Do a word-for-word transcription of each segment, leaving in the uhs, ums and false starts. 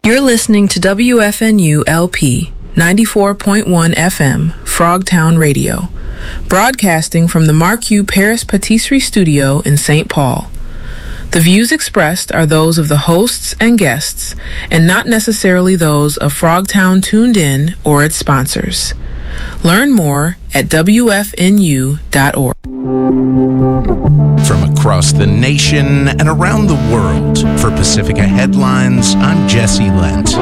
You're listening to W F N U L P ninety-four point one F M, Frogtown Radio, broadcasting from the Marque Paris Patisserie Studio in Saint Paul. The views expressed are those of the hosts and guests, and not necessarily those of Frogtown Tuned In or its sponsors. Learn more at W F N U dot org. From across the nation and around the world, for Pacifica Headlines, I'm Jesse Lent.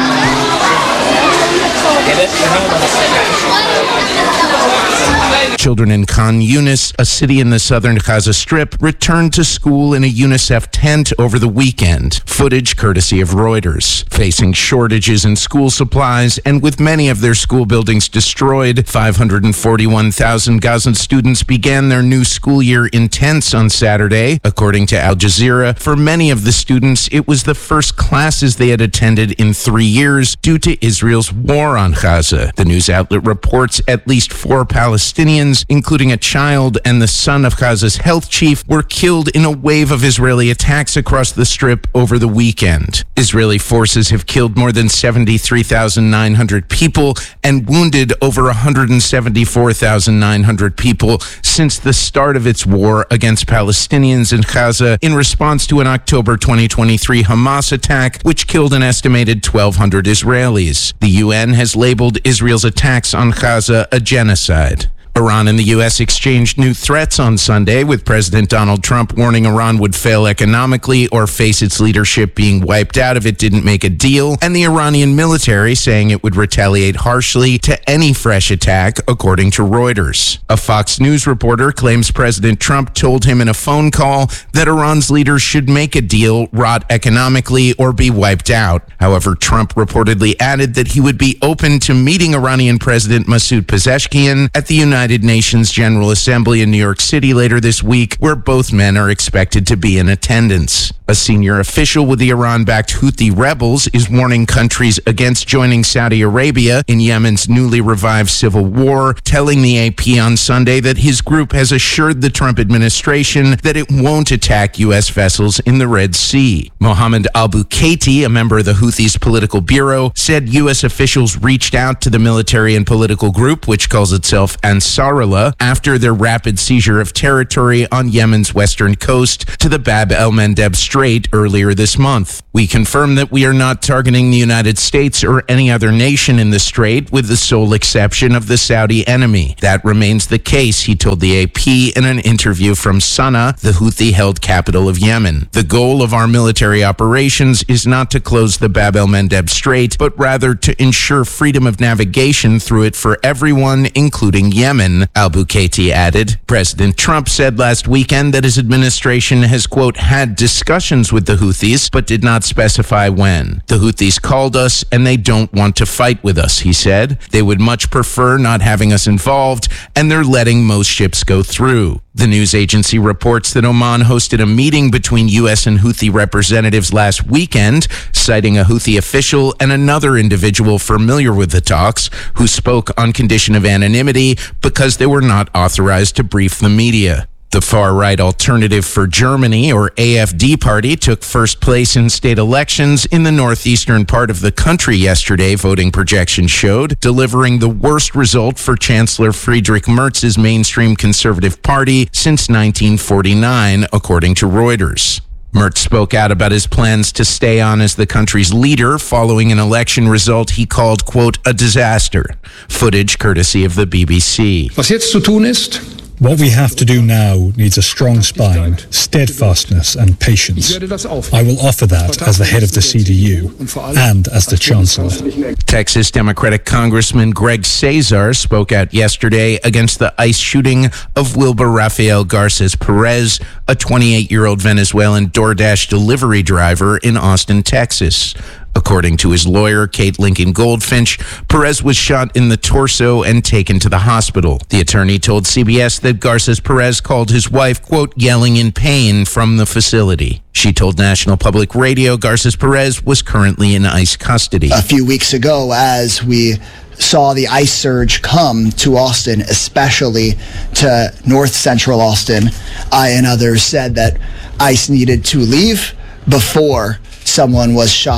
Children in Khan Yunis, a city in the southern Gaza Strip, returned to school in a UNICEF tent over the weekend. Footage courtesy of Reuters. Facing shortages in school supplies and with many of their school buildings destroyed, five hundred forty-one thousand Gazan students began their new school year in tents on Saturday. According to Al Jazeera, for many of the students, it was the first classes they had attended in three years due to Israel's war on Gaza. The news outlet reports at least four Palestinians, including a child and the son of Gaza's health chief, were killed in a wave of Israeli attacks across the Strip over the weekend. Israeli forces have killed more than seventy-three thousand nine hundred people and wounded over one hundred seventy-four thousand nine hundred people since the start of its war against Palestinians in Gaza in response to an October twenty twenty-three Hamas attack, which killed an estimated twelve hundred Israelis. The U N has labeled Israel's attacks on Gaza a genocide. Iran and the U S exchanged new threats on Sunday, with President Donald Trump warning Iran would fail economically or face its leadership being wiped out if it didn't make a deal, and the Iranian military saying it would retaliate harshly to any fresh attack, according to Reuters. A Fox News reporter claims President Trump told him in a phone call that Iran's leaders should make a deal, rot economically, or be wiped out. However, Trump reportedly added that he would be open to meeting Iranian President Masoud Pezeshkian at the United United Nations General Assembly in New York City later this week, where both men are expected to be in attendance. A senior official with the Iran-backed Houthi rebels is warning countries against joining Saudi Arabia in Yemen's newly revived civil war, telling the A P on Sunday that his group has assured the Trump administration that it won't attack U S vessels in the Red Sea. Mohammed al-Bukaiti, a member of the Houthis' political bureau, said U S officials reached out to the military and political group, which calls itself Ansarullah, after their rapid seizure of territory on Yemen's western coast to the Bab el-Mandeb Strait earlier this month. We confirm that we are not targeting the United States or any other nation in the strait, with the sole exception of the Saudi enemy. That remains the case, he told the A P in an interview from Sana'a, the Houthi-held capital of Yemen. The goal of our military operations is not to close the Bab el-Mandeb Strait, but rather to ensure freedom of navigation through it for everyone, including Yemen, al-Bukaiti added. President Trump said last weekend that his administration has, quote, had discussions with the Houthis, but did not specify when. The Houthis called us, and they don't want to fight with us, he said. They would much prefer not having us involved, and they're letting most ships go through. The news agency reports that Oman hosted a meeting between U S and Houthi representatives last weekend, citing a Houthi official and another individual familiar with the talks, who spoke on condition of anonymity because they were not authorized to brief the media. The far-right Alternative for Germany, or A F D party, took first place in state elections in the northeastern part of the country yesterday, voting projections showed, delivering the worst result for Chancellor Friedrich Merz's mainstream conservative party since nineteen forty-nine, according to Reuters. Merz spoke out about his plans to stay on as the country's leader following an election result he called, quote, a disaster. Footage courtesy of the B B C. Was jetzt zu tun ist? What we have to do now needs a strong spine, steadfastness and patience. I will offer that as the head of the C D U and as the Chancellor. Texas Democratic Congressman Greg Cesar spoke out yesterday against the ICE shooting of Wilber Rafael Garces Perez, a twenty-eight-year-old Venezuelan DoorDash delivery driver in Austin, Texas. According to his lawyer, Kate Lincoln Goldfinch, Perez was shot in the torso and taken to the hospital. The attorney told C B S that Garces Perez called his wife, quote, yelling in pain from the facility. She told National Public Radio Garces Perez was currently in ICE custody. A few weeks ago, as we saw the ICE surge come to Austin, especially to north central Austin, I and others said that ICE needed to leave before someone was shot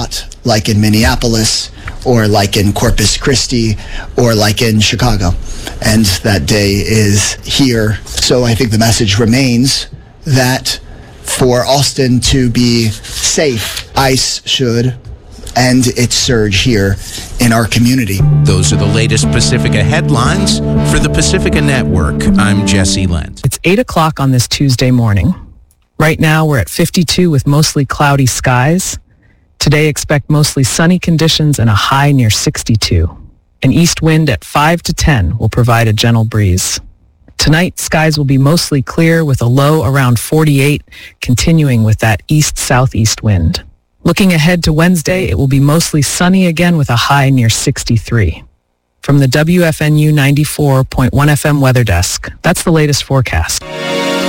like in Minneapolis, or like in Corpus Christi, or like in Chicago. And that day is here. So I think the message remains that for Austin to be safe, ICE should end its surge here in our community. Those are the latest Pacifica headlines. For the Pacifica Network, I'm Jesse Lent. It's eight o'clock on this Tuesday morning. Right now, we're at fifty-two with mostly cloudy skies. Today, expect mostly sunny conditions and a high near sixty-two. An east wind at five to ten will provide a gentle breeze. Tonight, skies will be mostly clear with a low around forty-eight, continuing with that east-southeast wind. Looking ahead to Wednesday, it will be mostly sunny again with a high near sixty-three. From the W F N U ninety-four point one F M Weather Desk, that's the latest forecast.